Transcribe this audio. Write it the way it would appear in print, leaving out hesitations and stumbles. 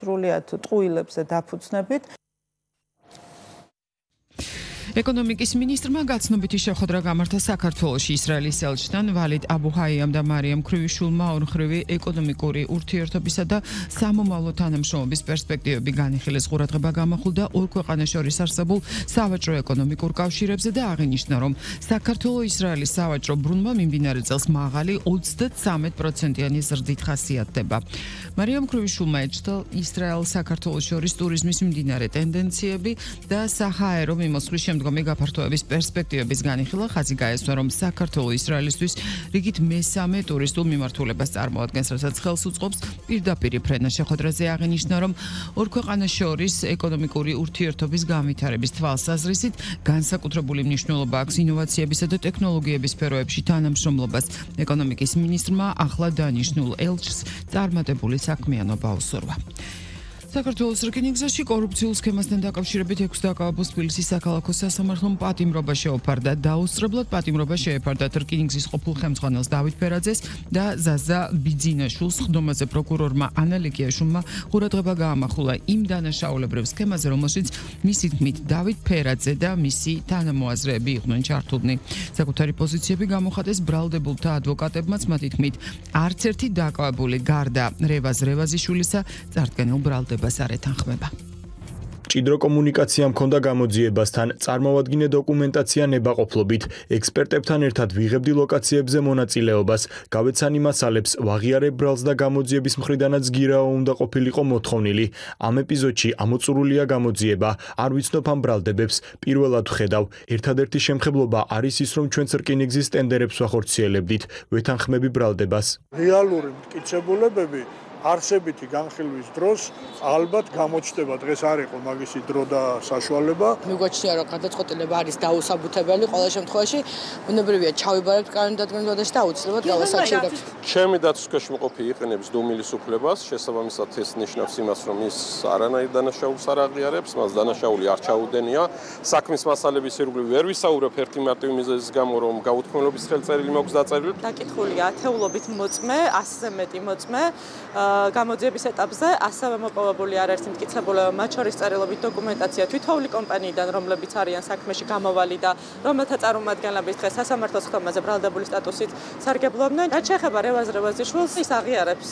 სრულიად ტყუილებზე დაფუძნებით. ეკონომიკის მინისტრმა გაცნობიტი შეხვედრა გამართა საქართველოში ისრაელის ელჩთან ვალიდ აბუ-ჰაიამ და მარიამ ქრივიშვილმა ორმხრივი ეკონომიკური ურთიერთობისა და სამომავლო თანამშრომლობის პერსპექტივები განიხილეს. ყურადღება გამახვილდა ორ ქვეყანას შორის არსებულ სავაჭრო ეკონომიკურ კავშირებზე და აღინიშნა, რომ საქართველო-ისრაელის სავაჭრო ბრუნვა მიმდინარე წელს მაღალი 33%-იანი ზრდით ხასიათდება. მარიამ ქრივიშვილმა ეჭვდა ისრაელ-საქართველოს შორის ტურიზმის მიმდინარე ტენდენციები და საჰაერო მიმოსვლის შემდგომი გაფართოების პერსპექტივების განიხილა. ხაზი გაესვა, რომ საქართველო ისრაელისთვის რიგით მესამე ტურისტულ მიმართულებას წარმოადგენს, რასაც ხელს უწყობს პირდაპირი ფრენა. შეხვედრაზე აღინიშნა, რომ ორ ქვეყანას შორის ეკონომიკური ურთიერთობის განვითარების თვალსაზრისით განსაკუთრებული მნიშვნელობა აქვს ინოვაციებისა და ტექნოლოგიების სფეროებში თანამშრომლობას. ეკონომიკის მინისტრმა ახლა დანიშნულ ელჩს წარმატებული საქმიანობა უსურვა. საქართველოს რკინიგზაში კორუფციულ სქემასთან დაკავშირებით 6 დაკავებულს თბილისის საქალაქო სასამართლომ პატიმრობა შეუფარდა. დაუსწრებლად პატიმრობა შეეფარდა რკინიგზის ყოფილ ხელმძღვანელს დავით ფერაძეს და ზაზა ბიძინაშვილს. ხდომაზე პროკურორმა ანა ლეკიაშვილმა ყურადღება გაამახვილა იმ დანაშაულებრივ სქემაზე, რომელშიც მისი თქმით დავით ფერაძე და მისი თანამოაზრეები იყვნენ ჩართულნი. საკუთარი პოზიციები გამოხატეს ბრალდებულთა ადვოკატებმაც, მათი თქმით არც ერთი დაკავებული გარდა რევაზ რევაზიშვილისა წარდგენილ ბრალდებულებას არ ეთანხმება. ჭიდრო კომუნიკაცია მქონდა გამოძიებასთან, წარმოვადგინე დოკუმენტაცია ნებაყოფლობით, ექსპერტებთან ერთად ვიღებდი ლოკაციებზე მონაწილეობას, გავეცანი მასალებს, ვაღიარებ ბრალს და გამოძიების მხრიდანაც გირაო უნდა ყოფილიყო მოთხოვნილი. ამ ეპიზოდში ამოწურულია გამოძიება, არ ვიცნობ ამ ბრალდებებს, პირველად ვხედავ. ერთადერთი შემხებლობა არის ის, რომ ჩვენც რკინიგზის ტენდერებს ვახორციელებდით, ვეთანხმები ბრალდებას. რეალური მტკიცებულებები არსებითი განხილვის დროს ალბათ გამოჩნდება. დღეს არ იყო მაგისი დრო და საშუალება. მიგვაჩნია, რომ გადაწყვეტილება არის დაუსაბუთებელი ყოველ შემთხვევაში. ბუნებრივია ჩავიბარებთ კანონდადგენელ ვადაში და აუცილებლად გავასაჩივრებთ. ჩემი დაცვის ქვეშ მყოფი იყენებს დუმილის უფლებას, შესაბამისად ეს ნიშნავს იმას, რომ ის არანაირ დანაშაულს არ აღიარებს, მას დანაშაული არ ჩაუდენია. საქმის მასალების ირგვლივ ვერ ვისაუბრებ ერთი მარტივი მიზეზის გამო, რომ გაუთქმელობის ხელწერილი მაქვს დაწერილი. დაკითხულია ათეულობით მოწმე, 100-ზე მეტი მოწმე. გამოძიების ეტაპზე ასევე მოპოვებული არაერთი მტკიცებულება, მათ შორის წერილობით დოკუმენტაცია თვითოული კომპანიიდან, რომლებიც არიან საქმეში გამოვალი და რომელთა წარმომადგენლების დღეს სასამართლოს ხდომაზე ბრალდებული სტატუსით სარგებლობდნენ. რაც შეეხება რევაზ რევაზიშვილს, ის აღიარებს